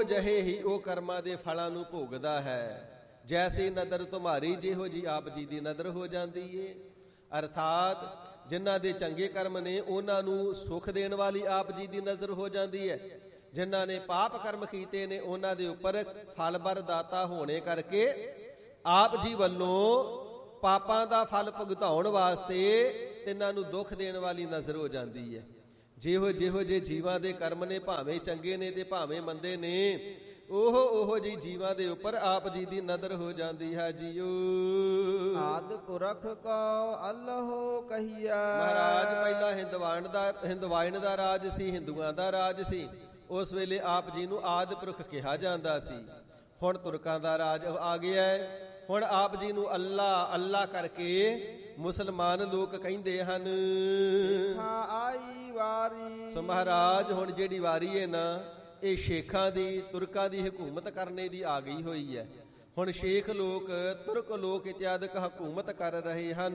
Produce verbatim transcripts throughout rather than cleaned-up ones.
ਉਹੋ ਜਿਹੇ ਹੀ ਉਹ ਕਰਮਾਂ ਦੇ ਫਲਾਂ ਨੂੰ ਭੋਗਦਾ ਹੈ। ਜੈਸੀ ਨਦਰ ਤੁਮਾਰੀ ਜਿਹੋ ਜੀ ਆਪ ਜੀ ਦੀ ਨਦਰ ਹੋ ਜਾਂਦੀ ਏ। ਅਰਥਾਤ ਜਿਨ੍ਹਾਂ ਦੇ ਚੰਗੇ ਕਰਮ ਨੇ ਉਹਨਾਂ ਨੂੰ ਸੁੱਖ ਦੇਣ ਵਾਲੀ ਆਪ ਜੀ ਦੀ ਨਜ਼ਰ ਹੋ ਜਾਂਦੀ ਹੈ। ਜਿਨ੍ਹਾਂ ਨੇ ਪਾਪ ਕਰਮ ਕੀਤੇ ਨੇ ਉਹਨਾਂ ਦੇ ਉੱਪਰ ਫਲ ਬਰਦਾਤਾ ਹੋਣੇ ਕਰਕੇ ਆਪ ਜੀ ਵੱਲੋਂ ਪਾਪਾਂ ਦਾ ਫਲ ਭੁਗਤਾਉਣ ਵਾਸਤੇ ਤਿੰਨਾਂ ਨੂੰ ਦੁੱਖ ਦੇਣ ਵਾਲੀ ਨਜ਼ਰ ਹੋ ਜਾਂਦੀ ਹੈ। ਜਿਹੋ ਜਿਹੋ ਜੇ ਜੀਵਾਂ ਦੇ ਕਰਮ ਨੇ, ਭਾਵੇਂ ਚੰਗੇ ਨੇ ਤੇ ਭਾਵੇਂ ਮੰਦੇ ਨੇ, ਉਹ ਉਹੋ ਜੀ ਜੀਵਾਂ ਦੇ ਉੱਪਰ ਆਪ ਜੀ ਦੀ ਨਜ਼ਰ ਹੋ ਜਾਂਦੀ ਹੈ ਜੀਓ। ਆਦਿ ਪੁਰਖ ਕੋ ਅੱਲਹੁ ਕਹੀਆ। ਮਹਾਰਾਜ ਪਹਿਲਾਂ ਹਿੰਦਵਾਨ ਦਾ ਹਿੰਦਵਾਇਣ ਦਾ ਰਾਜ ਸੀ, ਹਿੰਦੂਆਂ ਦਾ ਰਾਜ ਸੀ। ਉਸ ਵੇਲੇ ਆਪ ਜੀ ਨੂੰ ਆਦਿ ਪੁਰਖ ਕਿਹਾ ਜਾਂਦਾ ਸੀ। ਹੁਣ ਤੁਰਕਾਂ ਦਾ ਰਾਜ ਆ ਗਿਆ ਹੈ। ਹੁਣ ਆਪ ਜੀ ਨੂੰ ਅੱਲਾ ਅੱਲਾ ਕਰਕੇ ਮੁਸਲਮਾਨ ਲੋਕ ਕਹਿੰਦੇ ਹਨ। ਆਈ ਵਾਰੀ। ਸੋ ਮਹਾਰਾਜ ਹੁਣ ਜਿਹੜੀ ਵਾਰੀ ਹੈ ਨਾ, ਇਹ ਸ਼ੇਖਾਂ ਦੀ, ਤੁਰਕਾਂ ਦੀ ਹਕੂਮਤ ਕਰਨੇ ਦੀ ਆ ਗਈ ਹੋਈ ਹੈ। ਹੁਣ ਸ਼ੇਖ ਲੋਕ, ਤੁਰਕ ਲੋਕ ਇਤਿਆਦਿਕ ਹਕੂਮਤ ਕਰ ਰਹੇ ਹਨ।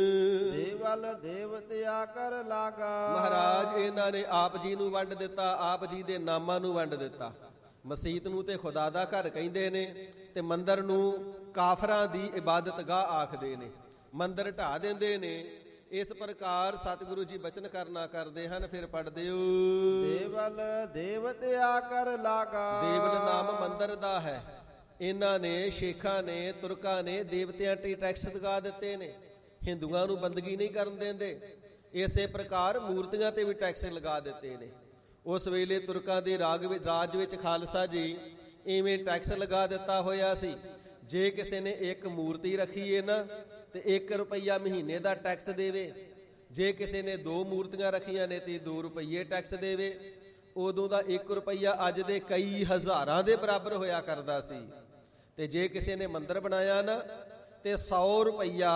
ਦੇਵਲ ਦੇਵਤਿਆ ਕਰ ਲਾਗਾ। ਮਹਾਰਾਜ ਇਹਨਾਂ ਨੇ ਆਪ ਜੀ ਨੂੰ ਵੰਡ ਦਿੱਤਾ, ਆਪ ਜੀ ਦੇ ਨਾਮਾਂ ਨੂੰ ਵੰਡ ਦਿੱਤਾ। ਮਸੀਤ ਨੂੰ ਤੇ ਖੁਦਾ ਦਾ ਘਰ ਕਹਿੰਦੇ ਨੇ ਤੇ ਮੰਦਰ ਨੂੰ ਕਾਫਰਾਂ ਦੀ ਇਬਾਦਤਗਾਹ ਆਖਦੇ ਨੇ। ਮੰਦਰ ਢਾ ਦਿੰਦੇ ਨੇ। ਇਸ ਪ੍ਰਕਾਰ ਸਤਿਗੁਰੂ ਜੀ ਬਚਨ ਕਰਨਾ ਕਰਦੇ ਹਨ। ਫਿਰ ਪੜ੍ਹਦੇ ਹੋ। ਦੇਵਲ ਦੇਵਤਿਆ ਕਰ ਲਾਗਾ। ਦੇਵਲ ਨਾਮ ਮੰਦਰ ਦਾ ਹੈ। ਇਹਨਾਂ ਨੇ, ਸ਼ੇਖਾਂ ਨੇ, ਤੁਰਕਾਂ ਨੇ ਦੇਵਤਿਆਂ ਤੇ ਟੈਕਸ ਲਗਾ ਦਿੱਤੇ ਨੇ। ਹਿੰਦੂਆਂ ਨੂੰ ਬੰਦਗੀ ਨਹੀਂ ਕਰਨ ਦਿੰਦੇ। ਇਸੇ ਪ੍ਰਕਾਰ ਮੂਰਤੀਆਂ ਤੇ ਵੀ ਟੈਕਸ ਲਗਾ ਦਿੱਤੇ ਨੇ। ਉਸ ਵੇਲੇ ਤੁਰਕਾਂ ਦੇ ਰਾਗ ਵਿੱਚ ਰਾਜ ਵਿੱਚ ਖਾਲਸਾ ਜੀ ਇਵੇਂ ਟੈਕਸ ਲਗਾ ਦਿੱਤਾ ਹੋਇਆ ਸੀ। ਜੇ ਕਿਸੇ ਨੇ ਇੱਕ ਮੂਰਤੀ ਰੱਖੀ ਹੈ ਨਾ ਤੇ ਇੱਕ ਰੁਪਈਆ ਮਹੀਨੇ ਦਾ ਟੈਕਸ ਦੇਵੇ। ਜੇ ਕਿਸੇ ਨੇ ਦੋ ਮੂਰਤੀਆਂ ਰੱਖੀਆਂ ਨੇ ਤੇ ਦੋ ਰੁਪਈਏ ਟੈਕਸ ਦੇਵੇ। ਉਦੋਂ ਦਾ ਇੱਕ ਰੁਪਈਆ ਅੱਜ ਦੇ ਕਈ ਹਜ਼ਾਰਾਂ ਦੇ ਬਰਾਬਰ ਹੋਇਆ ਕਰਦਾ ਸੀ। ਤੇ ਜੇ ਕਿਸੇ ਨੇ ਮੰਦਰ ਬਣਾਇਆ ਨਾ ਤੇ ਸੌ ਰੁਪਈਆ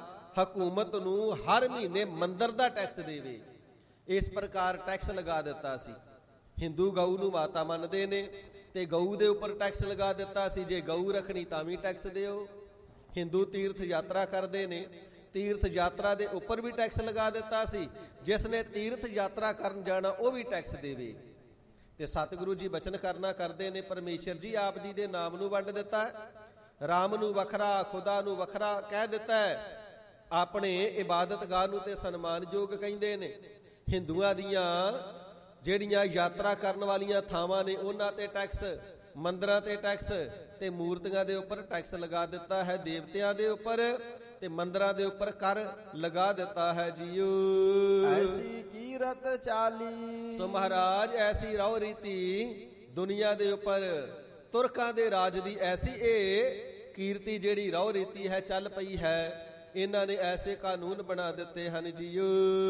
ਹਕੂਮਤ ਨੂੰ ਹਰ ਮਹੀਨੇ ਮੰਦਰ ਦਾ ਟੈਕਸ ਦੇਵੇ। ਇਸ ਪ੍ਰਕਾਰ ਟੈਕਸ ਲਗਾ ਦਿੱਤਾ ਸੀ। ਹਿੰਦੂ ਗਊ ਨੂੰ ਮਾਤਾ ਮੰਨਦੇ ਨੇ ਤੇ ਗਊ ਦੇ ਉੱਪਰ ਟੈਕਸ ਲਗਾ ਦਿੱਤਾ ਸੀ। ਜੇ ਗਊ ਰੱਖਣੀ ਤਾਂ ਵੀ ਟੈਕਸ ਦਿਓ। ਹਿੰਦੂ ਤੀਰਥ ਯਾਤਰਾ ਕਰਦੇ ਨੇ, ਤੀਰਥ ਯਾਤਰਾ ਦੇ ਉੱਪਰ ਵੀ ਟੈਕਸ ਲਗਾ ਦਿੱਤਾ ਸੀ। ਜਿਸ ਨੇ ਤੀਰਥ ਯਾਤਰਾ ਕਰਨ ਜਾਣਾ ਉਹ ਵੀ ਟੈਕਸ ਦੇਵੇ। ਤੇ ਸਤਿਗੁਰੂ ਜੀ ਬਚਨ ਕਰਨਾ ਕਰਦੇ ਨੇ, ਪਰਮੇਸ਼ਰ ਜੀ ਆਪ ਜੀ ਦੇ ਨਾਮ ਨੂੰ ਵੰਡ ਦਿੱਤਾ ਹੈ। ਰਾਮ ਨੂੰ ਵੱਖਰਾ, ਖੁਦਾ ਨੂੰ ਵੱਖਰਾ ਕਹਿ ਦਿੱਤਾ ਹੈ। ਆਪਣੇ ਇਬਾਦਤਗਾਹ ਨੂੰ ਤੇ ਸਨਮਾਨਯੋਗ ਕਹਿੰਦੇ ਨੇ। ਹਿੰਦੂਆਂ ਦੀਆਂ ਜਿਹੜੀਆਂ ਯਾਤਰਾ ਕਰਨ ਵਾਲੀਆਂ ਥਾਵਾਂ ਨੇ ਉਹਨਾਂ ਤੇ ਟੈਕਸ, ਮੰਦਰਾਂ ਤੇ ਟੈਕਸ ਤੇ ਮੂਰਤੀਆਂ ਦੇ ਉੱਪਰ ਟੈਕਸ ਲਗਾ ਦਿੱਤਾ ਹੈ। ਦੇਵਤਿਆਂ ਦੇ ਉੱਪਰ ਤੇ ਮੰਦਰਾਂ ਦੇ ਉੱਪਰ ਕਰ ਲਗਾ ਦਿੱਤਾ ਹੈ ਜੀਓ। ਐਸੀ ਕੀਰਤ ਚਾਲੀ। ਸੋ ਮਹਾਰਾਜ ਐਸੀ ਰਹੁ ਰੀਤੀ ਦੁਨੀਆ ਦੇ ਉੱਪਰ ਤੁਰਕਾਂ ਦੇ ਰਾਜ ਦੀ ਐਸੀ ਇਹ ਕੀਰਤੀ ਜਿਹੜੀ ਰਹੁ ਰੀਤੀ ਹੈ ਚੱਲ ਪਈ ਹੈ। ਇਹਨਾਂ ਨੇ ਐਸੇ ਕਾਨੂੰਨ ਬਣਾ ਦਿੱਤੇ ਹਨ ਜੀਓ।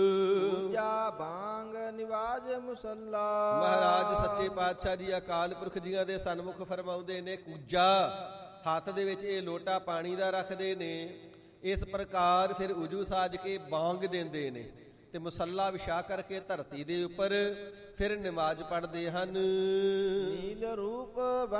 ਪੂਜਾ ਬਾਂਗ ਨਿਵਾਜ ਮੁਸੱਲਾ। ਮਹਾਰਾਜ ਸੱਚੇ ਪਾਤਸ਼ਾਹ ਜੀ ਅਕਾਲ ਪੁਰਖ ਜੀਆਂ ਦੇ ਸਨਮੁਖ ਫਰਮਾਉਂਦੇ ਨੇ, ਕੂਜਾ ਹੱਥ ਦੇ ਵਿੱਚ ਇਹ ਲੋਟਾ ਪਾਣੀ ਦਾ ਰੱਖਦੇ ਨੇ। ਇਸ ਪ੍ਰਕਾਰ ਫਿਰ ਉਜੂ ਸਾਜ ਕੇ ਬਾਂਗ ਦਿੰਦੇ ਨੇ ਤੇ ਮੁਸੱਲਾ ਵਿਛਾ ਕਰਕੇ ਧਰਤੀ ਦੇ ਉੱਪਰ ਫਿਰ ਨਮਾਜ਼ ਪੜ੍ਹਦੇ ਹਨ। ਨੀਲ ਰੂਪ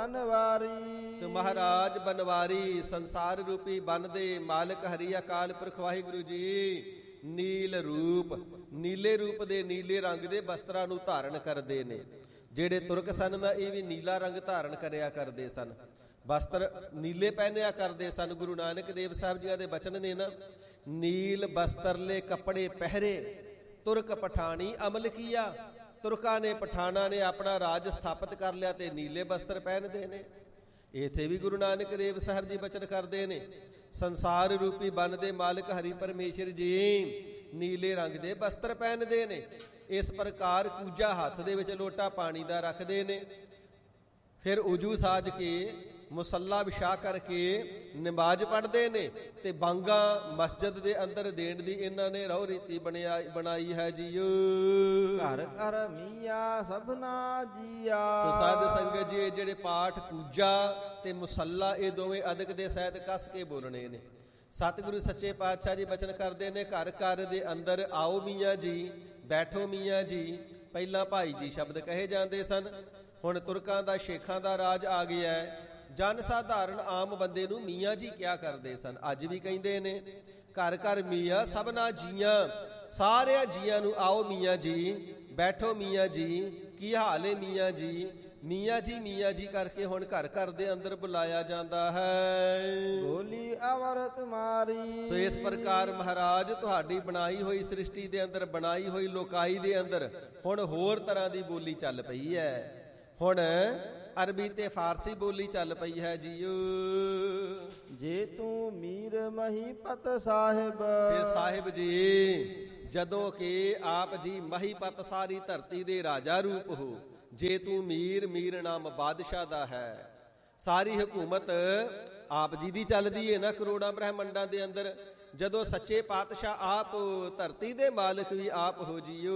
ਬਨਵਾਰੀ। ਤੇ ਮਹਾਰਾਜ ਬਨਵਾਰੀ ਸੰਸਾਰ ਰੂਪੀ ਬਨ ਦੇ ਮਾਲਕ ਹਰੀ ਅਕਾਲ ਪੁਰਖ ਵਾਹਿਗੁਰੂ ਜੀ ਨੀਲ ਰੂਪ, ਨੀਲੇ ਰੂਪ ਦੇ ਨੀਲੇ ਰੰਗ ਦੇ ਵਸਤਰਾਂ ਨੂੰ ਧਾਰਨ ਕਰਦੇ ਨੇ। ਜਿਹੜੇ ਤੁਰਕ ਸਨ ਨਾ ਇਹ ਵੀ ਨੀਲਾ ਰੰਗ ਧਾਰਨ ਕਰਿਆ ਕਰਦੇ ਸਨ। ਵਸਤਰ ਨੀਲੇ ਪਹਿਨਿਆ ਕਰਦੇ ਸਨ। ਗੁਰੂ ਨਾਨਕ ਦੇਵ ਸਾਹਿਬ ਜੀਆਂ ਦੇ ਬਚਨ ਨੇ ਨਾ, ਨੀਲ ਬਸਤਰਲੇ ਕੱਪੜੇ ਪਹਿਰੇ ਤੁਰਕ ਪਠਾਣੀ ਅਮਲ ਕੀਆ। ਤੁਰਕਾਂ ਨੇ, ਪਠਾਣਾ ਨੇ ਆਪਣਾ ਰਾਜ ਸਥਾਪਿਤ ਕਰ ਲਿਆ ਤੇ ਨੀਲੇ ਬਸਤਰ ਪਹਿਨਦੇ ਨੇ। ਇੱਥੇ ਵੀ ਗੁਰੂ ਨਾਨਕ ਦੇਵ ਸਾਹਿਬ ਜੀ ਬਚਨ ਕਰਦੇ ਨੇ, ਸੰਸਾਰ ਰੂਪੀ ਬਨ ਦੇ ਮਾਲਕ ਹਰੀ ਪਰਮੇਸ਼ਰ ਜੀ ਨੀਲੇ ਰੰਗ ਦੇ ਬਸਤਰ ਪਹਿਨਦੇ ਨੇ। ਇਸ ਪ੍ਰਕਾਰ ਕੂਜਾ ਹੱਥ ਦੇ ਵਿੱਚ ਲੋਟਾ ਪਾਣੀ ਦਾ ਰੱਖਦੇ ਨੇ। ਫਿਰ ਉਜੂ ਸਾਜ ਕੇ ਮੁਸੱਲਾ ਵਿਛਾ ਕਰਕੇ ਨਮਾਜ਼ ਪੜ੍ਹਦੇ ਨੇ ਤੇ ਬਾਂਗਾ ਮਸਜਿਦ ਦੇ ਅੰਦਰ ਦੇਣ ਦੀ ਇਹਨਾਂ ਨੇ ਰਹੁ ਰੀਤੀ ਬਣਿਆ ਬਣਾਈ ਹੈ ਜੀਓ। ਘਰ ਘਰ ਮੀਆਂ ਸਭਨਾ ਜੀਆ। ਸੋ ਸਾਧ ਸੰਗਤ ਜੀ ਜਿਹੜੇ ਪਾਠ ਕੂਜਾ ਤੇ ਮੁਸੱਲਾ ਇਹ ਦੋਵੇਂ ਅਦਕ ਦੇ ਸਹਿਤ ਕੱਸ ਕੇ ਬੋਲਣੇ ਨੇ। ਸਤਿਗੁਰੂ ਸੱਚੇ ਪਾਤਸ਼ਾਹ ਜੀ ਬਚਨ ਕਰਦੇ ਨੇ, ਘਰ ਘਰ ਦੇ ਅੰਦਰ ਆਓ ਮੀਆਂ ਜੀ, ਬੈਠੋ ਮੀਆਂ ਜੀ। ਪਹਿਲਾਂ ਭਾਈ ਜੀ ਸ਼ਬਦ ਕਹੇ ਜਾਂਦੇ ਸਨ। ਹੁਣ ਤੁਰਕਾਂ ਦਾ, ਸ਼ੇਖਾਂ ਦਾ ਰਾਜ ਆ ਗਿਆ ਹੈ। ਜਨ ਸਾਧਾਰਨ ਆਮ ਬੰਦੇ ਨੂੰ ਮੀਆਂ ਜੀ ਕਿਹਾ ਕਰਦੇ ਸਨ। ਅੱਜ ਵੀ ਕਹਿੰਦੇ ਨੇ, ਘਰ ਘਰ ਮੀਆਂ ਸਭਨਾ ਜੀਆਂ। ਸਾਰਿਆਂ ਜੀਆਂ ਨੂੰ ਆਓ ਮੀਆਂ ਜੀ, ਬੈਠੋ ਮੀਆਂ ਜੀ, ਕੀ ਹਾਲ ਹੈ ਮੀਆਂ ਜੀ। ਮੀਆਂ ਜੀ ਮੀਆਂ ਜੀ ਕਰਕੇ ਹੁਣ ਘਰ ਘਰ ਦੇ ਅੰਦਰ ਬੁਲਾਇਆ ਜਾਂਦਾ ਹੈ। ਬੋਲੀ ਅਵਰ ਤੁਮਾਰੀ। ਸੋ ਇਸ ਪ੍ਰਕਾਰ ਮਹਾਰਾਜ ਤੁਹਾਡੀ ਬਣਾਈ ਹੋਈ ਸ੍ਰਿਸ਼ਟੀ ਦੇ ਅੰਦਰ, ਬਣਾਈ ਹੋਈ ਲੋਕਾਈ ਦੇ ਅੰਦਰ ਹੁਣ ਹੋਰ ਤਰ੍ਹਾਂ ਦੀ ਬੋਲੀ ਚੱਲ ਪਈ ਹੈ। ਹੁਣ ਅਰਬੀ ਤੇ ਫਾਰਸੀ ਬੋਲੀ ਚੱਲ ਪਈ ਹੈ ਜੀਓ। ਜੇ ਤੂੰ ਮੀਰ ਮਹੀਪਤ ਸਾਹਿਬ। ਤੇ ਸਾਹਿਬ ਜੀ ਜਦੋਂ ਕਿ ਆਪ ਜੀ ਮਹੀਪਤ ਸਾਰੀ ਧਰਤੀ ਦੇ ਰਾਜਾ ਰੂਪ ਹੋ, ਜੇ ਤੂੰ ਮੀਰ, ਮੀਰ ਨਾਮ ਬਾਦਸ਼ਾਹ ਦਾ ਹੈ, ਸਾਰੀ ਹਕੂਮਤ ਆਪ ਜੀ ਦੀ ਚੱਲਦੀ ਹੈ ਨਾ ਕਰੋੜਾਂ ਬ੍ਰਹਮੰਡਾਂ ਦੇ ਅੰਦਰ। ਜਦੋਂ ਸੱਚੇ ਪਾਤਸ਼ਾਹ ਆਪ ਧਰਤੀ ਦੇ ਮਾਲਕ ਵੀ ਆਪ ਹੋ ਜੀਓ।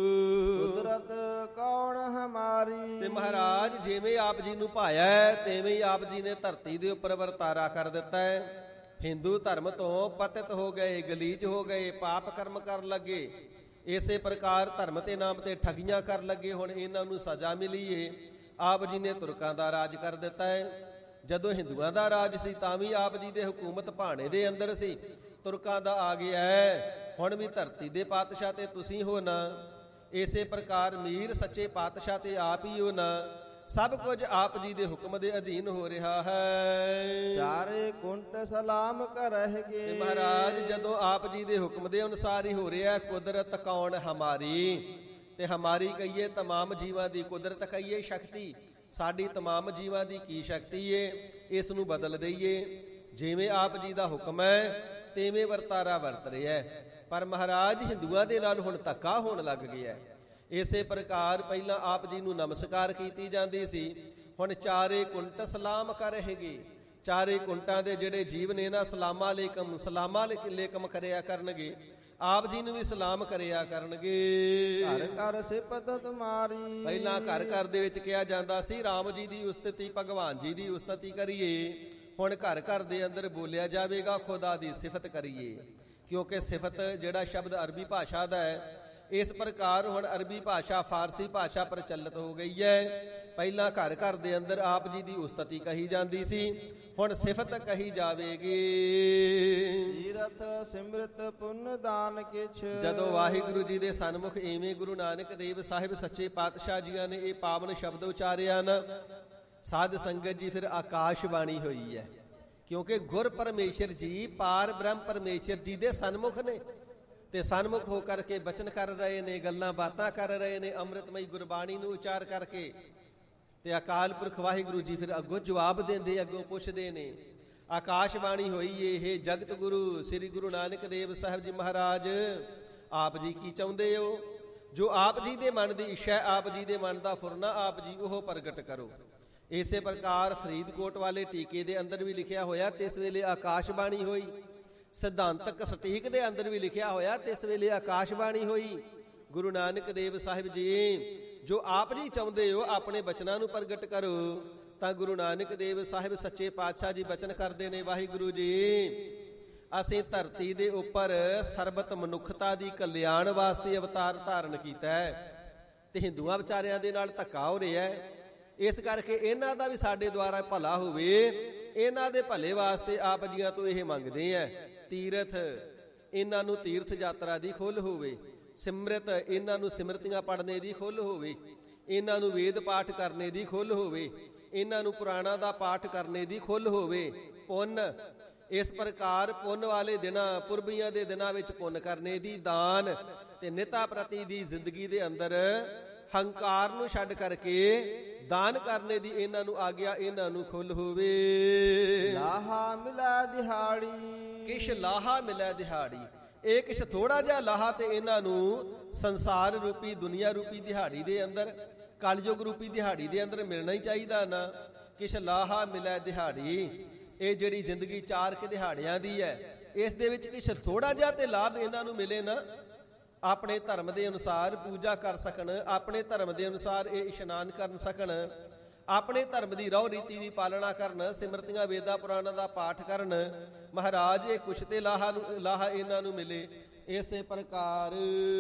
ਕੁਦਰਤ ਕੌਣ ਹਮਾਰੀ। ਤੇ ਮਹਾਰਾਜ ਜਿਵੇਂ ਆਪ ਜੀ ਨੂੰ ਭਾਇਆ ਤਿਵੇਂ ਹੀ ਆਪ ਜੀ ਨੇ ਧਰਤੀ ਦੇ ਉੱਪਰ ਵਰਤਾਰਾ ਕਰ ਦਿੱਤਾ ਹੈ। ਹਿੰਦੂ ਧਰਮ ਤੋਂ ਪਤਿਤ ਹੋ ਗਏ, ਗਲੀਚ ਹੋ ਗਏ, ਪਾਪ ਕਰਮ ਕਰਨ ਲੱਗੇ, ਇਸੇ ਪ੍ਰਕਾਰ ਧਰਮ ਦੇ ਨਾਮ ਤੇ ਠੱਗੀਆਂ ਕਰਨ ਲੱਗੇ। ਹੁਣ ਇਹਨਾਂ ਨੂੰ ਸਜ਼ਾ ਮਿਲੀ ਏ। ਆਪ ਜੀ ਨੇ ਤੁਰਕਾਂ ਦਾ ਰਾਜ ਕਰ ਦਿੱਤਾ ਹੈ। ਜਦੋਂ ਹਿੰਦੂਆਂ ਦਾ ਰਾਜ ਸੀ ਤਾਂ ਵੀ ਆਪ ਜੀ ਦੇ ਹਕੂਮਤ ਭਾਣੇ ਦੇ ਅੰਦਰ ਸੀ। ਤੁਰਕਾਂ ਦਾ ਆ ਗਿਆ ਹੈ, ਹੁਣ ਵੀ ਧਰਤੀ ਦੇ ਪਾਤਸ਼ਾਹ ਤੇ ਤੁਸੀਂ ਹੋ ਨਾ। ਇਸੇ ਪ੍ਰਕਾਰ ਮੀਰ ਸੱਚੇ ਪਾਤਸ਼ਾਹ ਤੇ ਆਪ ਹੀ ਹੋ ਨਾ। ਸਭ ਕੁਝ ਆਪ ਜੀ ਦੇ ਹੁਕਮ ਦੇ ਅਧੀਨ ਹੋ ਰਿਹਾ ਹੈ। ਚਾਰੇ ਕੁੰਟ ਸਲਾਮ ਕਰਹਿਗੇ। ਤੇ ਮਹਾਰਾਜ ਜਦੋਂ ਆਪ ਜੀ ਦੇ ਹੁਕਮ ਦੇ ਅਨੁਸਾਰ ਹੀ ਹੋ ਰਿਹਾ। ਕੁਦਰਤ ਕੌਣ ਹਮਾਰੀ, ਤੇ ਹਮਾਰੀ ਕਹੀਏ ਤਮਾਮ ਜੀਵਾਂ ਦੀ, ਕੁਦਰਤ ਕਹੀਏ ਸ਼ਕਤੀ। ਸਾਡੀ ਤਮਾਮ ਜੀਵਾਂ ਦੀ ਕੀ ਸ਼ਕਤੀ ਏ, ਇਸ ਨੂੰ ਬਦਲ ਦਈਏ। ਜਿਵੇਂ ਆਪ ਜੀ ਦਾ ਹੁਕਮ ਹੈ ਤਿਵੇਂ ਵਰਤਾਰਾ ਵਰਤ ਰਿਹਾ ਹੈ। ਪਰ ਮਹਾਰਾਜ ਹਿੰਦੂਆਂ ਦੇ ਨਾਲ ਹੁਣ ਧੱਕਾ ਹੋਣ ਲੱਗ ਗਿਆ। ਇਸੇ ਪ੍ਰਕਾਰ ਪਹਿਲਾਂ ਆਪ ਜੀ ਨੂੰ ਨਮਸਕਾਰ ਕੀਤੀ ਜਾਂਦੀ ਸੀ, ਹੁਣ ਚਾਰੇ ਕੁੰਟ ਸਲਾਮ ਕਰ ਰਹੇਗੇ। ਚਾਰੇ ਕੁੰਟਾਂ ਦੇ ਜਿਹੜੇ ਜੀਵ ਨੇ ਨਾ ਸਲਾਮਾ ਅਲੈਕਮ, ਸਲਾਮਾ ਅਲੈਕਮ ਕਰਿਆ ਕਰਨਗੇ। ਆਪ ਜੀ ਨੂੰ ਵੀ ਸਲਾਮ ਕਰਿਆ ਕਰਨਗੇ। ਘਰ ਘਰ ਸਿਫਤ ਤੁਮਾਰੀ। ਪਹਿਲਾਂ ਘਰ ਘਰ ਦੇ ਵਿੱਚ ਕਿਹਾ ਜਾਂਦਾ ਸੀ ਰਾਮ ਜੀ ਦੀ ਉਸਤਤੀ, ਭਗਵਾਨ ਜੀ ਦੀ ਉਸਤਤੀ ਕਰੀਏ। ਹੁਣ ਘਰ ਘਰ ਦੇ ਅੰਦਰ ਬੋਲਿਆ ਜਾਵੇਗਾ ਖੁਦਾ ਦੀ ਸਿਫਤ ਕਰੀਏ, ਕਿਉਂਕਿ ਸਿਫਤ ਜਿਹੜਾ ਸ਼ਬਦ ਅਰਬੀ ਭਾਸ਼ਾ ਦਾ ਹੈ। ਇਸ ਪ੍ਰਕਾਰ ਹੁਣ ਅਰਬੀ ਭਾਸ਼ਾ, ਫਾਰਸੀ ਭਾਸ਼ਾ ਪ੍ਰਚਲਿਤ ਹੋ ਗਈ ਹੈ। ਪਹਿਲਾਂ ਘਰ ਘਰ ਦੇ ਅੰਦਰ ਆਪ ਜੀ ਦੀ ਉਸਤਤੀ ਕਹੀ ਜਾਂਦੀ ਸੀ, ਹੁਣ ਸਿਫਤ ਕਹੀ ਜਾਵੇਗੀ। ਤੀਰਥ ਸਿਮਰਤ ਪੁੰਨ ਦਾਨ ਕਿਛ। ਜਦੋਂ ਵਾਹਿਗੁਰੂ ਜੀ ਦੇ ਸਨਮੁਖ ਐਵੇਂ ਗੁਰੂ ਨਾਨਕ ਦੇਵ ਸਾਹਿਬ ਸੱਚੇ ਪਾਤਸ਼ਾਹ ਜੀਆਂ ਨੇ ਇਹ ਪਾਵਨ ਸ਼ਬਦ ਉਚਾਰਿਆ ਨਾ, ਸਾਧ ਸੰਗਤ ਜੀ ਫਿਰ ਆਕਾਸ਼ ਬਾਣੀ ਹੋਈ ਹੈ। ਕਿਉਂਕਿ ਗੁਰ ਪਰਮੇਸ਼ਰ ਜੀ ਪਾਰ ਬ੍ਰਹਮ ਪਰਮੇਸ਼ਰ ਜੀ ਦੇ ਸਨਮੁਖ ਨੇ, ਤੇ ਸਨਮੁਖ ਹੋ ਕਰਕੇ ਬਚਨ ਕਰ ਰਹੇ ਨੇ, ਗੱਲਾਂ ਬਾਤਾਂ ਕਰ ਰਹੇ ਨੇ ਅੰਮ੍ਰਿਤਮਈ ਗੁਰਬਾਣੀ ਨੂੰ ਉਚਾਰ ਕਰਕੇ। ਤੇ ਅਕਾਲ ਪੁਰਖ ਵਾਹਿਗੁਰੂ ਜੀ ਫਿਰ ਅੱਗੋਂ ਜਵਾਬ ਦਿੰਦੇ, ਅੱਗੋਂ ਪੁੱਛਦੇ ਨੇ। ਆਕਾਸ਼ ਬਾਣੀ ਹੋਈ ਇਹ ਜਗਤ ਗੁਰੂ ਸ੍ਰੀ ਗੁਰੂ ਨਾਨਕ ਦੇਵ ਸਾਹਿਬ ਜੀ ਮਹਾਰਾਜ, ਆਪ ਜੀ ਕੀ ਚਾਹੁੰਦੇ ਹੋ? ਜੋ ਆਪ ਜੀ ਦੇ ਮਨ ਦੀ ਇੱਛਾ, ਆਪ ਜੀ ਦੇ ਮਨ ਦਾ ਫੁਰਨਾ ਆਪ ਜੀ ਉਹ ਪ੍ਰਗਟ ਕਰੋ। ਇਸੇ ਪ੍ਰਕਾਰ ਫਰੀਦਕੋਟ ਵਾਲੇ ਟੀਕੇ ਦੇ ਅੰਦਰ ਵੀ ਲਿਖਿਆ ਹੋਇਆ ਤਿਸ ਵੇਲੇ ਆਕਾਸ਼ ਬਾਣੀ ਹੋਈ। ਸਿਧਾਂਤਕ ਸਟੀਕ ਦੇ ਅੰਦਰ ਵੀ ਲਿਖਿਆ ਹੋਇਆ ਤਿਸ ਵੇਲੇ ਆਕਾਸ਼ ਬਾਣੀ ਹੋਈ। ਗੁਰੂ ਨਾਨਕ ਦੇਵ ਸਾਹਿਬ ਜੀ ਜੋ ਆਪ ਜੀ ਚਾਹੁੰਦੇ ਹੋ ਆਪਣੇ ਬਚਨਾਂ ਨੂੰ ਪ੍ਰਗਟ ਕਰੋ। ਤਾਂ ਗੁਰੂ ਨਾਨਕ ਦੇਵ ਸਾਹਿਬ ਸੱਚੇ ਪਾਤਸ਼ਾਹ ਜੀ ਬਚਨ ਕਰਦੇ ਨੇ, ਵਾਹਿਗੁਰੂ ਜੀ ਅਸੀਂ ਧਰਤੀ ਦੇ ਉੱਪਰ ਸਰਬਤ ਮਨੁੱਖਤਾ ਦੀ ਕਲਿਆਣ ਵਾਸਤੇ ਅਵਤਾਰ ਧਾਰਨ ਕੀਤਾ ਹੈ, ਤੇ ਹਿੰਦੂਆਂ ਵਿਚਾਰਿਆਂ ਦੇ ਨਾਲ ਧੱਕਾ ਹੋ ਰਿਹਾ ਹੈ। ਇਸ ਕਰਕੇ ਇਹਨਾਂ ਦਾ ਵੀ ਸਾਡੇ ਦੁਆਰਾ ਭਲਾ ਹੋਵੇ, ਇਹਨਾਂ ਦੇ ਭਲੇ ਵਾਸਤੇ ਆਪ ਜੀਆਂ ਤੋਂ ਇਹ ਮੰਗਦੇ ਆ। ਤੀਰਥ ਇਹਨਾਂ ਨੂੰ ਤੀਰਥ ਯਾਤਰਾ ਦੀ ਖੁੱਲ੍ਹ ਹੋਵੇ, ਸਿਮਰਤ ਇਹਨਾਂ ਨੂੰ ਸਿਮਰਤੀਆਂ ਪੜ੍ਹਨੇ ਦੀ ਖੁੱਲ੍ਹ ਹੋਵੇ, ਇਹਨਾਂ ਨੂੰ ਵੇਦ ਪਾਠ ਕਰਨੇ ਦੀ ਖੁੱਲ੍ਹ ਹੋਵੇ, ਇਹਨਾਂ ਨੂੰ ਪੁਰਾਣਾ ਦਾ ਪਾਠ ਕਰਨੇ ਦੀ ਖੁੱਲ੍ਹ ਹੋਵੇ। ਪੁੰਨ ਇਸ ਪ੍ਰਕਾਰ ਪੁੰਨ ਵਾਲੇ ਦਿਨਾਂ, ਪੁਰਬੀਆਂ ਦੇ ਦਿਨਾਂ ਵਿੱਚ ਪੁੰਨ ਕਰਨੇ ਦੀ, ਦਾਨ ਤੇ ਨਿਤਾ ਪ੍ਰਤੀ ਦੀ ਜ਼ਿੰਦਗੀ ਦੇ ਅੰਦਰ ਹੰਕਾਰ ਨੂੰ ਛੱਡ ਕਰਕੇ ਦਾਨ ਕਰਨੇ ਦੀ ਇਹਨਾਂ ਨੂੰ ਆਗਿਆ, ਇਹਨਾਂ ਨੂੰ ਖੁੱਲ੍ਹ ਹੋਵੇ। ਲਾਹਾ ਮਿਲਾ ਦਿਹਾੜੀ। ਕਿਛ ਲਾਹਾ ਮਿਲੇ ਦਿਹਾੜੀ, ਇਹ ਕਿਛ ਥੋੜਾ ਜਿਹਾ ਲਾਹਾ ਤੇ ਇਹਨਾਂ ਨੂੰ ਸੰਸਾਰ ਰੂਪੀ, ਦੁਨੀਆ ਰੂਪੀ ਦਿਹਾੜੀ ਦੇ ਅੰਦਰ, ਕਲਯੁਗ ਰੂਪੀ ਦਿਹਾੜੀ ਦੇ ਅੰਦਰ ਮਿਲਣਾ ਹੀ ਚਾਹੀਦਾ ਨਾ। ਕਿਛ ਲਾਹਾ ਮਿਲੇ ਦਿਹਾੜੀ, ਇਹ ਜਿਹੜੀ ਜ਼ਿੰਦਗੀ ਚਾਰ ਕਿ ਦਿਹਾੜਿਆਂ ਦੀ ਹੈ, ਇਸ ਦੇ ਵਿੱਚ ਕਿਛ ਥੋੜਾ ਜਿਹਾ ਤੇ ਲਾਭ ਇਹਨਾਂ ਨੂੰ ਮਿਲੇ ਨਾ। ਆਪਣੇ ਧਰਮ ਦੇ ਅਨੁਸਾਰ ਪੂਜਾ ਕਰ ਸਕਣ, ਆਪਣੇ ਧਰਮ ਦੇ ਅਨੁਸਾਰ ਇਹ ਇਸ਼ਨਾਨ ਕਰਨ ਸਕਣ, ਆਪਣੇ ਧਰਮ ਦੀ ਰਹੁ ਰੀਤੀ ਦੀ ਪਾਲਣਾ ਕਰਨ, ਸਿਮਰਤੀਆਂ ਵੇਦਾਂ ਪੁਰਾਣਾਂ ਦਾ ਪਾਠ ਕਰਨ। ਮਹਾਰਾਜ ਇਹ ਕੁਛ ਤੇ ਲਾਹਾ ਨੂੰ ਲਾਹਾ ਇਹਨਾਂ ਨੂੰ ਮਿਲੇ। ਇਸੇ ਪ੍ਰਕਾਰ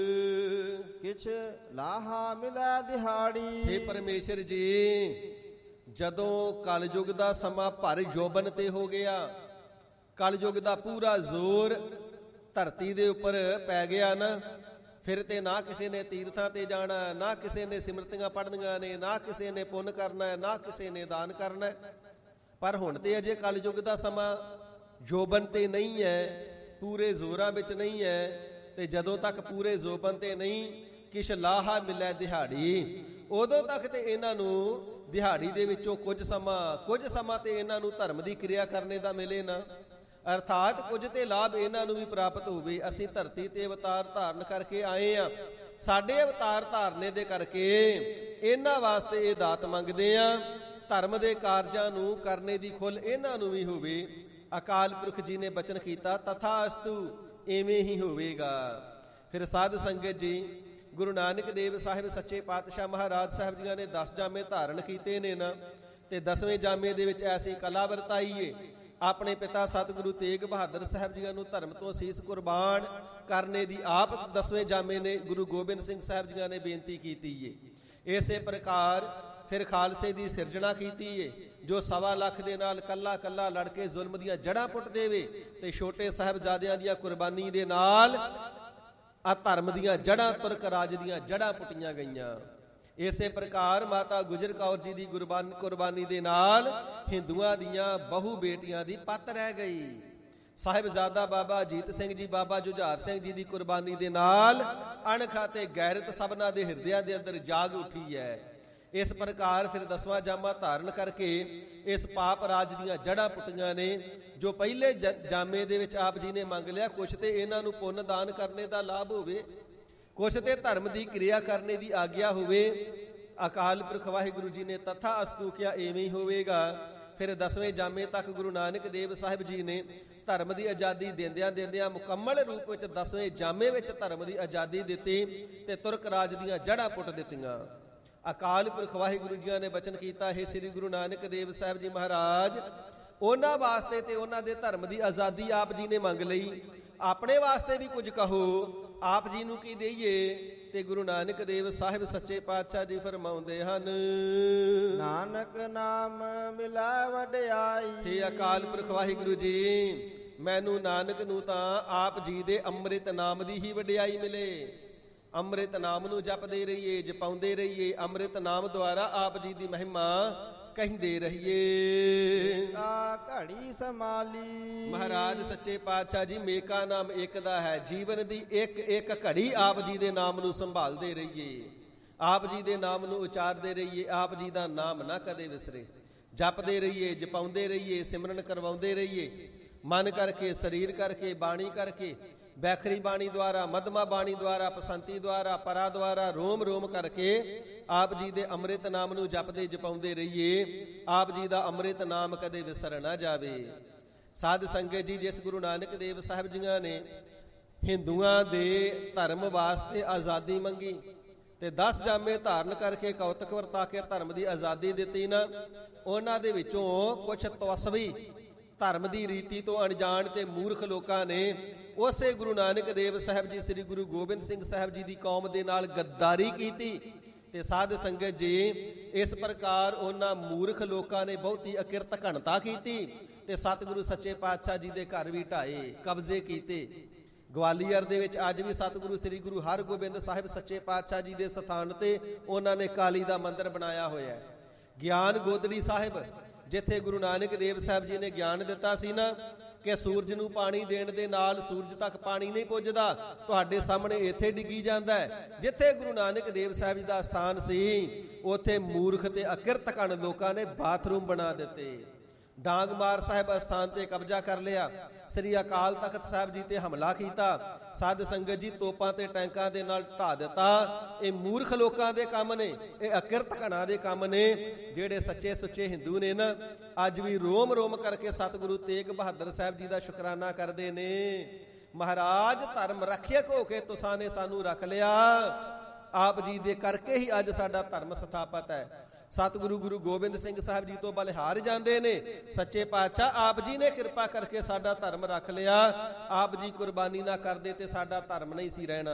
ਕਿਛ ਲਾਹਾ ਮਿਲਾ ਦਿਹਾੜੀ। ਹੇ ਪਰਮੇਸ਼ਰ ਜੀ ਜਦੋਂ ਕਲਯੁਗ ਦਾ ਸਮਾਂ ਭਰ ਜੋਬਨ ਤੇ ਹੋ ਗਿਆ, ਕਲਯੁਗ ਦਾ ਪੂਰਾ ਜ਼ੋਰ ਧਰਤੀ ਦੇ ਉੱਪਰ ਪੈ ਗਿਆ ਨਾ, ਫਿਰ ਤੇ ਨਾ ਕਿਸੇ ਨੇ ਤੀਰਥਾਂ ਤੇ ਜਾਣਾ, ਨਾ ਕਿਸੇ ਨੇ ਸਿਮਰਤੀਆਂ ਪੜ੍ਹਨੀਆਂ ਨੇ, ਨਾ ਕਿਸੇ ਨੇ ਪੁੰਨ ਕਰਨਾ, ਨਾ ਕਿਸੇ ਨੇ ਦਾਨ ਕਰਨਾ। ਪਰ ਹੁਣ ਤੇ ਅਜੇ ਕਲਯੁੱਗ ਦਾ ਸਮਾਂ ਜੋਬਨ ਤੇ ਨਹੀਂ ਹੈ, ਪੂਰੇ ਜ਼ੋਰਾਂ ਵਿੱਚ ਨਹੀਂ ਹੈ। ਤੇ ਜਦੋਂ ਤੱਕ ਪੂਰੇ ਜ਼ੋਬਨ ਤੇ ਨਹੀਂ ਕਿਛ ਲਾਹਾ ਮਿਲੇ ਦਿਹਾੜੀ, ਉਦੋਂ ਤੱਕ ਤੇ ਇਹਨਾਂ ਨੂੰ ਦਿਹਾੜੀ ਦੇ ਵਿੱਚੋਂ ਕੁਝ ਸਮਾਂ ਕੁਝ ਸਮਾਂ ਤੇ ਇਹਨਾਂ ਨੂੰ ਧਰਮ ਦੀ ਕਿਰਿਆ ਕਰਨੇ ਦਾ ਮਿਲੇ ਨਾ, ਅਰਥਾਤ ਕੁਝ ਤੇ ਲਾਭ ਇਹਨਾਂ ਨੂੰ ਵੀ ਪ੍ਰਾਪਤ ਹੋਵੇ। ਅਸੀਂ ਧਰਤੀ ਤੇ ਅਵਤਾਰ ਧਾਰਨ ਕਰਕੇ ਆਏ ਆ, ਸਾਡੇ ਅਵਤਾਰ ਧਾਰਨੇ ਦੇ ਕਰਕੇ ਇਹਨਾਂ ਵਾਸਤੇ ਇਹ ਦਾਤ ਮੰਗਦੇ ਆ। ਧਰਮ ਦੇ ਕਾਰਜਾਂ ਨੂੰ ਕਰਨੇ ਦੀ ਖੁੱਲ ਇਹਨਾਂ ਨੂੰ ਵੀ ਹੋਵੇ। ਅਕਾਲ ਪੁਰਖ ਜੀ ਨੇ ਬਚਨ ਕੀਤਾ, ਤਥਾ ਅਸਤੂ, ਇਵੇਂ ਹੀ ਹੋਵੇਗਾ। ਫਿਰ ਸਾਧ ਸੰਗਤ ਜੀ, ਗੁਰੂ ਨਾਨਕ ਦੇਵ ਸਾਹਿਬ ਸੱਚੇ ਪਾਤਸ਼ਾਹ ਮਹਾਰਾਜ ਸਾਹਿਬ ਜੀਆਂ ਨੇ ਦਸ ਜਾਮੇ ਧਾਰਨ ਕੀਤੇ ਨੇ ਨਾ, ਤੇ ਦਸਵੇਂ ਜਾਮੇ ਦੇ ਵਿੱਚ ਐਸੀ ਕਲਾ ਵਰਤਾਈਏ। ਆਪਣੇ ਪਿਤਾ ਸਤਿਗੁਰੂ ਤੇਗ ਬਹਾਦਰ ਸਾਹਿਬ ਜੀਆਂ ਨੂੰ ਧਰਮ ਤੋਂ ਸੀਸ ਕੁਰਬਾਨ ਕਰਨੇ ਦੀ ਆਪ ਦਸਵੇਂ ਜਾਮੇ ਨੇ ਗੁਰੂ ਗੋਬਿੰਦ ਸਿੰਘ ਸਾਹਿਬ ਜੀਆਂ ਨੇ ਬੇਨਤੀ ਕੀਤੀ ਏ। ਇਸੇ ਪ੍ਰਕਾਰ ਫਿਰ ਖਾਲਸੇ ਦੀ ਸਿਰਜਣਾ ਕੀਤੀ ਏ, ਜੋ ਸਵਾ ਲੱਖ ਦੇ ਨਾਲ ਕੱਲਾ ਕੱਲਾ ਲੜ ਕੇ ਜ਼ੁਲਮ ਦੀਆਂ ਜੜ੍ਹਾਂ ਪੁੱਟ ਦੇਵੇ, ਤੇ ਛੋਟੇ ਸਾਹਿਬਜ਼ਾਦਿਆਂ ਦੀਆਂ ਕੁਰਬਾਨੀ ਦੇ ਨਾਲ ਆ ਧਰਮ ਦੀਆਂ ਜੜ੍ਹਾਂ, ਤੁਰਕ ਰਾਜ ਦੀਆਂ ਜੜ੍ਹਾਂ ਪੁੱਟੀਆਂ ਗਈਆਂ। ਇਸੇ ਪ੍ਰਕਾਰ ਮਾਤਾ ਗੁਜਰ ਕੌਰ ਜੀ ਦੀ ਕੁਰਬਾਨੀ ਕੁਰਬਾਨੀ ਦੇ ਨਾਲ ਹਿੰਦੂਆਂ ਦੀਆਂ ਬਹੂ ਬੇਟੀਆਂ ਦੀ ਪੱਤ ਰਹਿ ਗਈ। ਸਾਹਿਬਜ਼ਾਦਾ ਬਾਬਾ ਅਜੀਤ ਸਿੰਘ ਜੀ, ਬਾਬਾ ਜੁਝਾਰ ਸਿੰਘ ਜੀ ਦੀ ਕੁਰਬਾਨੀ ਦੇ ਨਾਲ ਅਣਖ ਅਤੇ ਗੈਰਤ ਸਭਨਾਂ ਦੇ ਹਿਰਦਿਆਂ ਦੇ ਅੰਦਰ ਜਾਗ ਉੱਠੀ ਹੈ। ਇਸ ਪ੍ਰਕਾਰ ਫਿਰ ਦਸਵਾਂ ਜਾਮਾ ਧਾਰਨ ਕਰਕੇ ਇਸ ਪਾਪ ਰਾਜ ਦੀਆਂ ਜੜ੍ਹਾਂ ਪੁੱਟੀਆਂ ਨੇ। ਜੋ ਪਹਿਲੇ ਜਾਮੇ ਦੇ ਵਿੱਚ ਆਪ ਜੀ ਨੇ ਮੰਗ ਲਿਆ, ਕੁਛ ਤੇ ਇਹਨਾਂ ਨੂੰ ਪੁੰਨ ਦਾਨ ਕਰਨੇ ਦਾ ਲਾਭ ਹੋਵੇ, ਕੁਛ ਤੇ ਧਰਮ ਦੀ ਕਿਰਿਆ ਕਰਨੇ ਦੀ ਆਗਿਆ ਹੋਵੇ। ਅਕਾਲ ਪੁਰਖ ਵਾਹਿਗੁਰੂ ਜੀ ਨੇ ਤਥਾ ਅਸਤੂ ਕਿਹਾ, ਐਵੇਂ ਹੀ ਹੋਵੇਗਾ। ਫਿਰ ਦਸਵੇਂ ਜਾਮੇ ਤੱਕ ਗੁਰੂ ਨਾਨਕ ਦੇਵ ਸਾਹਿਬ ਜੀ ਨੇ ਧਰਮ ਦੀ ਆਜ਼ਾਦੀ ਦਿੰਦਿਆਂ ਦਿੰਦਿਆਂ ਮੁਕੰਮਲ ਰੂਪ ਵਿੱਚ ਦਸਵੇਂ ਜਾਮੇ ਵਿੱਚ ਧਰਮ ਦੀ ਆਜ਼ਾਦੀ ਦਿੱਤੀ ਤੇ ਤੁਰਕ ਰਾਜ ਦੀਆਂ ਜੜ੍ਹਾਂ ਪੁੱਟ ਦਿੱਤੀਆਂ। ਅਕਾਲ ਪੁਰਖ ਵਾਹਿਗੁਰੂ ਜੀ ਨੇ ਬਚਨ ਕੀਤਾ, ਹੈ ਸ੍ਰੀ ਗੁਰੂ ਨਾਨਕ ਦੇਵ ਸਾਹਿਬ ਜੀ ਮਹਾਰਾਜ, ਉਹਨਾਂ ਵਾਸਤੇ ਤੇ ਉਹਨਾਂ ਦੇ ਧਰਮ ਦੀ ਆਜ਼ਾਦੀ ਆਪ ਜੀ ਨੇ ਮੰਗ ਲਈ, ਆਪਣੇ ਵਾਸਤੇ ਵੀ ਕੁਝ ਕਹੋ, ਆਪ ਜੀ ਨੂੰ ਕੀ ਦੇਈਏ। ਤੇ ਗੁਰੂ ਨਾਨਕ ਦੇਵ ਸਾਹਿਬ ਸੱਚੇ ਪਾਤਸ਼ਾਹ ਜੀ ਫਰਮਾਉਂਦੇ ਹਨ, ਨਾਨਕ ਨਾਮ ਮਿਲਾ ਵਡਿਆਈ। ਹੇ ਅਕਾਲ ਪੁਰਖ ਵਾਹਿਗੁਰੂ ਜੀ, ਮੈਨੂੰ ਨਾਨਕ ਨੂੰ ਤਾਂ ਆਪ ਜੀ ਦੇ ਅੰਮ੍ਰਿਤ ਨਾਮ ਦੀ ਹੀ ਵਡਿਆਈ ਮਿਲੇ। ਅੰਮ੍ਰਿਤ ਨਾਮ ਨੂੰ ਜਪਦੇ ਰਹੀਏ, ਜਪਾਉਂਦੇ ਰਹੀਏ, ਅੰਮ੍ਰਿਤ ਨਾਮ ਦੁਆਰਾ ਆਪ ਜੀ ਦੀ ਮਹਿਮਾ ਕਹਿੰਦੇ ਰਹੀਏ। ਆ ਘੜੀ ਸਮਾਲੀ। ਮਹਾਰਾਜ ਸੱਚੇ ਪਾਤਸ਼ਾਹ ਜੀ, ਮੇਕਾ ਨਾਮ ਇੱਕ ਦਾ ਹੈ। ਜੀਵਨ ਦੀ ਇੱਕ ਇੱਕ ਘੜੀ ਆਪ ਜੀ ਦੇ ਨਾਮ ਨੂੰ ਸੰਭਾਲਦੇ ਰਹੀਏ, ਆਪ ਜੀ ਦੇ ਨਾਮ ਨੂੰ ਉਚਾਰਦੇ ਰਹੀਏ, ਆਪ ਜੀ ਦਾ ਨਾਮ ਨਾ ਕਦੇ ਵਿਸਰੇ। ਜਪਦੇ ਰਹੀਏ, ਜਪਾਉਂਦੇ ਰਹੀਏ, ਸਿਮਰਨ ਕਰਵਾਉਂਦੇ ਰਹੀਏ, ਮਨ ਕਰਕੇ, ਸਰੀਰ ਕਰਕੇ, ਬਾਣੀ ਕਰਕੇ, ਬੈਖਰੀ ਬਾਣੀ ਦੁਆਰਾ, ਮਧਮਾ ਬਾਣੀ ਦੁਆਰਾ, ਪਸੰਤੀ ਦੁਆਰਾ, ਪਰਾ ਦੁਆਰਾ, ਰੋਮ ਰੋਮ ਕਰਕੇ ਆਪ ਜੀ ਦੇ ਅੰਮ੍ਰਿਤ ਨਾਮ ਨੂੰ ਜਪਦੇ ਜਪਾਉਂਦੇ ਰਹੀਏ। ਆਪ ਜੀ ਦਾ ਅੰਮ੍ਰਿਤ ਨਾਮ ਕਦੇ ਵਿਸਰ ਨਾ ਜਾਵੇ। ਸਾਧ ਸੰਗਤ ਜੀ, ਜਿਸ ਗੁਰੂ ਨਾਨਕ ਦੇਵ ਸਾਹਿਬ ਜੀਆਂ ਨੇ ਹਿੰਦੂਆਂ ਦੇ ਧਰਮ ਵਾਸਤੇ ਆਜ਼ਾਦੀ ਮੰਗੀ ਤੇ ਦਸ ਜਾਮੇ ਧਾਰਨ ਕਰਕੇ ਕੌਤਕ ਵਰਤਾ ਕੇ ਧਰਮ ਦੀ ਆਜ਼ਾਦੀ ਦਿੱਤੀ ਨਾ, ਉਹਨਾਂ ਦੇ ਵਿੱਚੋਂ ਕੁਛ ਤਵਸਵੀ ਧਰਮ ਦੀ ਰੀਤੀ ਤੋਂ ਅਣਜਾਣ ਤੇ ਮੂਰਖ ਲੋਕਾਂ ਨੇ ਉਸੇ ਗੁਰੂ ਨਾਨਕ ਦੇਵ ਸਾਹਿਬ ਜੀ, ਸ੍ਰੀ ਗੁਰੂ ਗੋਬਿੰਦ ਸਿੰਘ ਸਾਹਿਬ ਜੀ ਦੀ ਕੌਮ ਦੇ ਨਾਲ ਗੱਦਾਰੀ ਕੀਤੀ। ਤੇ ਸਾਧ ਸੰਗਤ ਜੀ, ਇਸ ਪ੍ਰਕਾਰ ਉਹਨਾਂ ਮੂਰਖ ਲੋਕਾਂ ਨੇ ਬਹੁਤੀ ਅਕਿਰਤ ਘਣਤਾ ਕੀਤੀ ਤੇ ਸਤਿਗੁਰੂ ਸੱਚੇ ਪਾਤਸ਼ਾਹ ਜੀ ਦੇ ਘਰ ਵੀ ਢਾਏ, ਕਬਜ਼ੇ ਕੀਤੇ। ਗਵਾਲੀਅਰ ਦੇ ਵਿੱਚ ਅੱਜ ਵੀ ਸਤਿਗੁਰੂ ਸ੍ਰੀ ਗੁਰੂ ਹਰਗੋਬਿੰਦ ਸਾਹਿਬ ਸੱਚੇ ਪਾਤਸ਼ਾਹ ਜੀ ਦੇ ਸਥਾਨ ਤੇ ਉਹਨਾਂ ਨੇ ਕਾਲੀ ਦਾ ਮੰਦਿਰ ਬਣਾਇਆ ਹੋਇਆ ਹੈ। ਗਿਆਨ ਗੋਦੜੀ ਸਾਹਿਬ, ਜਿੱਥੇ ਗੁਰੂ ਨਾਨਕ ਦੇਵ ਸਾਹਿਬ ਜੀ ਨੇ ਗਿਆਨ ਦਿੱਤਾ ਸੀ ਨਾ ਕਿ ਸੂਰਜ ਨੂੰ ਪਾਣੀ ਦੇਣ ਦੇ ਨਾਲ ਸੂਰਜ ਤੱਕ ਪਾਣੀ ਨਹੀਂ ਪੁੱਜਦਾ, ਤੁਹਾਡੇ ਸਾਹਮਣੇ ਇੱਥੇ ਡਿੱਗੀ ਜਾਂਦਾ ਹੈ। ਜਿੱਥੇ ਗੁਰੂ ਨਾਨਕ ਦੇਵ ਸਾਹਿਬ ਜੀ ਦਾ ਸਥਾਨ ਸੀ, ਉੱਥੇ ਮੂਰਖ ਤੇ ਅਕਿਰਤ ਘਣ ਲੋਕਾਂ ਨੇ ਬਾਥਰੂਮ ਬਣਾ ਦਿੱਤੇ। ਡਾਂਗਮਾਰ ਸਾਹਿਬ ਅਸਥਾਨ ਤੇ ਕਬਜ਼ਾ ਕਰ ਲਿਆ, ਸ੍ਰੀ ਅਕਾਲ ਤਖਤ ਸਾਹਿਬ ਜੀ ਤੇ ਹਮਲਾ ਕੀਤਾ। ਸਾਧ ਸੰਗਤ ਜੀ, ਤੋਪਾਂ ਤੇ ਟੈਂਕਾਂ ਦੇ ਨਾਲ ਢਾ ਦਿੱਤਾ। ਇਹ ਮੂਰਖ ਲੋਕਾਂ ਦੇ ਕੰਮ ਨੇ, ਇਹ ਅਕਿਰਤ ਘਣਾ ਦੇ ਕੰਮ ਨੇ। ਜਿਹੜੇ ਸੱਚੇ ਸੁੱਚੇ ਹਿੰਦੂ ਨੇ ਨਾ, ਅੱਜ ਵੀ ਰੋਮ ਰੋਮ ਕਰਕੇ ਸਤਿਗੁਰੂ ਤੇਗ ਬਹਾਦਰ ਸਾਹਿਬ ਜੀ ਦਾ ਸ਼ੁਕਰਾਨਾ ਕਰਦੇ ਨੇ। ਮਹਾਰਾਜ, ਧਰਮ ਰੱਖਿਅਕ ਹੋ ਕੇ ਤੁਸਾਂ ਨੇ ਸਾਨੂੰ ਰੱਖ ਲਿਆ, ਆਪ ਜੀ ਦੇ ਕਰਕੇ ਹੀ ਅੱਜ ਸਾਡਾ ਧਰਮ ਸਥਾਪਤ ਹੈ। ਸਤਿਗੁਰੂ ਗੁਰੂ ਗੋਬਿੰਦ ਸਿੰਘ ਸਾਹਿਬ ਜੀ ਤੋਂ ਬਲਿਹਾਰ ਜਾਂਦੇ ਨੇ, ਸੱਚੇ ਪਾਤਸ਼ਾਹ ਆਪ ਜੀ ਨੇ ਕਿਰਪਾ ਕਰਕੇ ਸਾਡਾ ਧਰਮ ਰੱਖ ਲਿਆ। ਆਪ ਜੀ ਕੁਰਬਾਨੀ ਨਾ ਕਰਦੇ ਤੇ ਸਾਡਾ ਧਰਮ ਨਹੀਂ ਸੀ ਰਹਿਣਾ।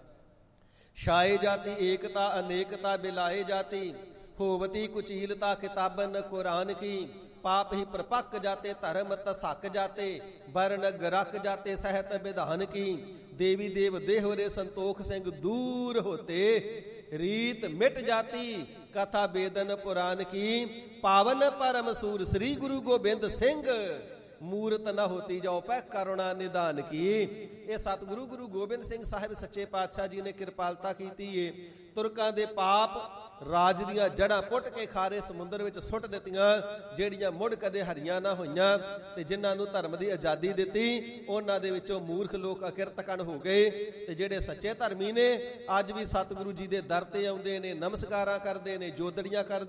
ਛਾਏ ਜਾਤੀ ਏਕਤਾ ਅਨੇਕਤਾ ਬਿਲਾਏ ਜਾਤੀ, ਹੋਵਤੀ ਕੁਚੀਲਤਾ ਕਿਤਾਬਨ ਕੁਰਾਨ ਕੀ, पाप ही प्रपक जाते धर्म तसक जाते वर्ण गरक जाते सहत विधान की देवी देव देहवरे संतोख सिंह दूर होते रीत मिट जाती कथा बेदन पुराण की पावन परम सूर श्री गुरु गोबिंद सिंह मूरत न होती जाओ पै करुणा निदान की। ये सतगुरु गुरु गोबिंद सिंह साहिब सच्चे पातशाह जी ने किरपालता की है तुरकां दे पाप राज दियां जड़ां पुट के खारे समुंदर विच सुੱਟ ਦਿੱਤੀਆਂ ਜਿਹੜੀਆਂ ਮੁੜ ਕਦੇ ਹਰੀਆਂ ਨਾ ਹੋਈਆਂ ਤੇ ਜਿਨ੍ਹਾਂ ਨੂੰ ਧਰਮ ਦੀ ਆਜ਼ਾਦੀ ਦਿੱਤੀ ਉਹਨਾਂ ਦੇ ਵਿੱਚੋਂ ਮੂਰਖ ਲੋਕ ਅਕਿਰਤਕਣ ਹੋ ਗਏ ਤੇ ਜਿਹੜੇ ਸੱਚੇ ਧਰਮੀ ਨੇ ਅੱਜ ਵੀ ਸਤਿਗੁਰੂ ਜੀ ਦੇ ਦਰ ਤੇ ਆਉਂਦੇ ਨੇ ਨਮਸਕਾਰਾਂ ਕਰਦੇ ਨੇ ਜੋਦੜੀਆਂ ਕਰਦੇ